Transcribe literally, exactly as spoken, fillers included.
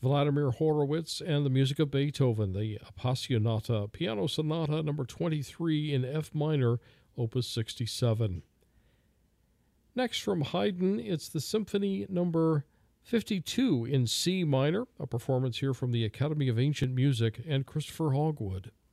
Vladimir Horowitz and the music of Beethoven, the Appassionata Piano Sonata number twenty-three in F minor, opus sixty-seven. Next from Haydn, it's the Symphony number fifty-two in C minor, a performance here from the Academy of Ancient Music and Christopher Hogwood.